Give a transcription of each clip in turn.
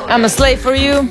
I'm a slave for you.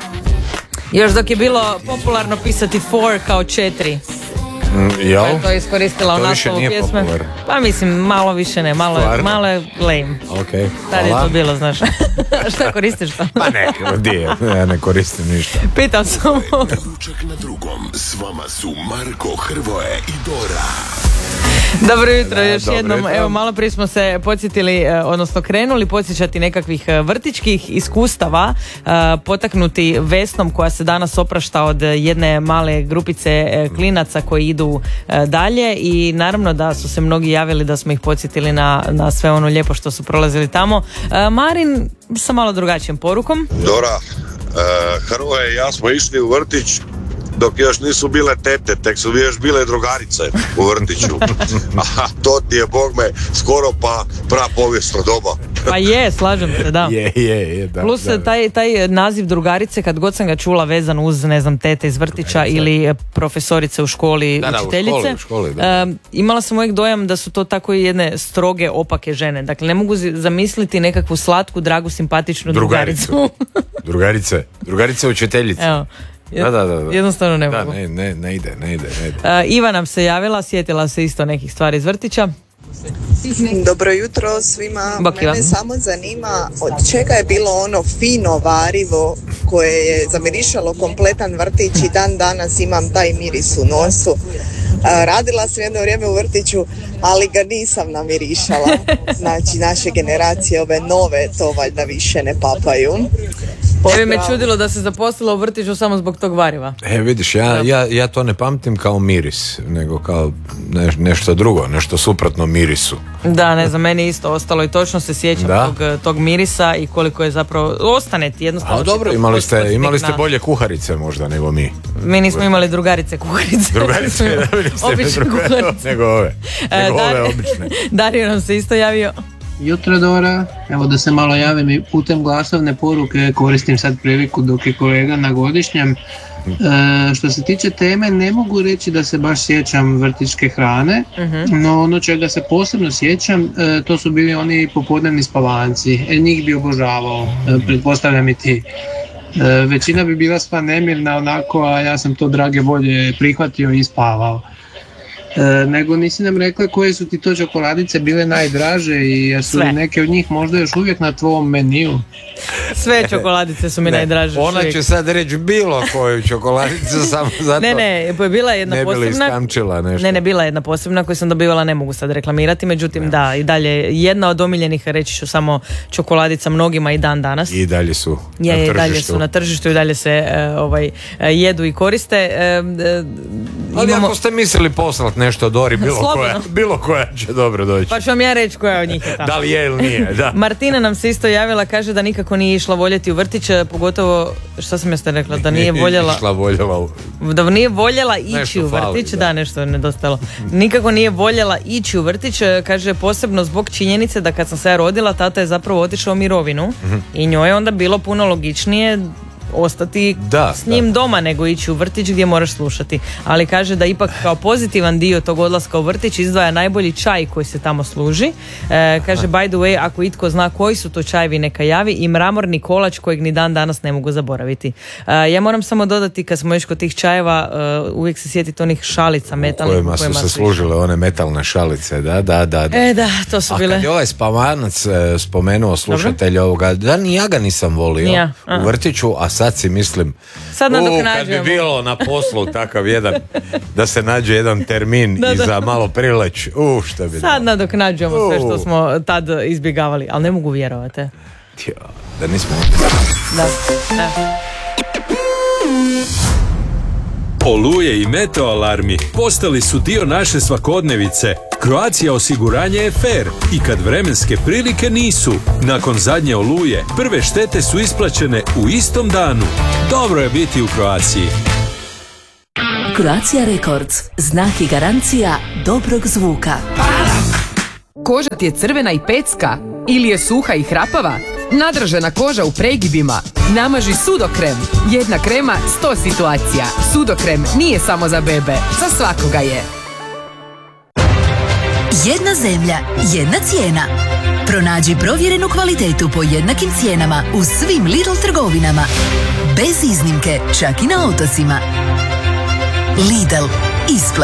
Još dok je bilo popularno pisati for kao 4. Jel? Pa je to iskoristila u naslovu pjesme. Popular. Pa mislim, malo više ne, malo je lame. Okay. Tad je to bilo, znaš. Šta koristiš to? Pa ja ne koristim ništa. Pitam samo. Ručak na drugom, s vama su Marko, Hrvoje i Dora. Dobro jutro, još dobro jednom. jutro. Evo, malo prije smo se podsjetili, odnosno krenuli podsjećati nekakvih vrtićkih iskustava, potaknuti Vesnom koja se danas oprašta od jedne male grupice klinaca koji idu dalje i naravno da su se mnogi javili da smo ih podsjetili na sve ono lijepo što su prolazili tamo. Marin sa malo drugačijom porukom. Dora, Hrvoje i ja smo išli u vrtić dok još nisu bile tete, tek su još bile drugarice u vrtiću. Aha, to ti je, Bog me, skoro pa prapovijesno doba. Pa je, slažem se, da. Je, da. Plus da. taj naziv drugarice, kad god sam ga čula vezan uz, ne znam, tete iz vrtića ili profesorice u školi, učiteljice, u školi, da. Imala sam uvijek dojam da su to tako jedne stroge, opake žene. Dakle, ne mogu zamisliti nekakvu slatku, dragu, simpatičnu drugaricu. Drugarice učiteljice. Evo. Da. Jednostavno ne mogu. Ne ide. Iva nam se javila, sjetila se isto nekih stvari iz vrtića. Dobro jutro svima. Bok, Mene Ivan. samo zanima od čega je bilo ono fino varivo koje je zamirišalo kompletan vrtić i dan danas imam taj miris u nosu. Radila sam jedno vrijeme u vrtiću, ali ga nisam namirišala. Znači naše generacije, ove nove, to valjda više ne papaju. Ne bi me čudilo da se zaposlila u vrtiću samo zbog tog variva. Vidiš, ja to ne pamtim kao miris, nego kao nešto drugo, nešto suprotno mirisu. Da, ne znam, meni isto ostalo i točno se sjećam tog mirisa i koliko je zapravo, ostane ti jednostavno. A dobro, imali ste bolje kuharice možda nego mi. Mi nismo imali drugarice kuharice. Obične kuharice. Nego ove obične. Dario nam se isto javio. Jutro Dora, evo da se malo javim i putem glasovne poruke, koristim sad priliku dok je kolega na godišnjem. Što se tiče teme, ne mogu reći da se baš sjećam vrtićke hrane, no ono čega se posebno sjećam, to su bili oni popodnevni spavanci, njih bi obožavao, pretpostavljam i ti. Većina bi bila sva nemirna onako, a ja sam to drage volje prihvatio i spavao. Nego nisi nam rekla koje su ti to čokoladice bile najdraže i jesu li neke od njih možda još uvijek na tvojom meniju? Sve čokoladice su mi najdraže. Ona će sad reći bilo koju čokoladicu samo zato. Ne, bila je jedna ne posebna. Ne bi li iskamčila nešto. Ne, bila je jedna posebna koju sam dobivala, ne mogu sad reklamirati, međutim da, i dalje jedna od omiljenih, reći ću samo čokoladica mnogima i dan danas. I dalje su na tržištu. Dalje su na tržištu i dalje se jedu i koriste. Ali ako ste mislili poslati nešto Dori, bilo koja će dobro doći. Pa ću vam ja reći koja od njih je tamo. Da li je ili nije, da. Martina nam se isto javila, kaže da nikako nije išla voljeti u vrtić, pogotovo, što sam jeste rekla, da nije voljela... Da nije voljela ići u vrtić, da, nešto je nedostalo. Nikako nije voljela ići u vrtić, kaže posebno zbog činjenice da kad sam se ja rodila, tata je zapravo otišao u mirovinu i njoj je onda bilo puno logičnije ostati s njim doma nego ići u vrtić gdje moraš slušati. Ali kaže da ipak kao pozitivan dio tog odlaska u vrtić izdvaja najbolji čaj koji se tamo služi. Kaže by the way, ako itko zna koji su to čajevi neka javi, i mramorni kolač kojeg ni dan danas ne mogu zaboraviti. Ja moram samo dodati, kad smo još kod tih čajeva, uvijek se sjetiti onih šalica metalnih kojima su se služile one metalne šalice, da. Da, to su bile. A kad je ovaj spavanac spomenuo slušatelj ovoga, da ni ja ga nisam volio u vrtiću, a sad si mislim, sad kad bi bilo na poslu takav jedan, da se nađe jedan termin i za malo prileć, što bi sad nadoknađujemo sve što smo tad izbjegavali, ali ne mogu vjerovati. Da nismo. Da. Oluje i meteo alarmi postali su dio naše svakodnevice. Croatia osiguranje je fair i kad vremenske prilike nisu. Nakon zadnje oluje, prve štete su isplaćene u istom danu. Dobro je biti u Croatiji. Croatia Records, znak i garancija dobrog zvuka. Koža ti je crvena i pecka? Ili je suha i hrapava? Nadražena koža u pregibima? Namaži Sudokrem. Jedna krema, 100 situacija. Sudokrem nije samo za bebe, za svakoga je. Jedna zemlja, jedna cijena. Pronađi provjerenu kvalitetu po jednakim cijenama u svim Lidl trgovinama. Bez iznimke, čak i na otocima. Lidl, isplati.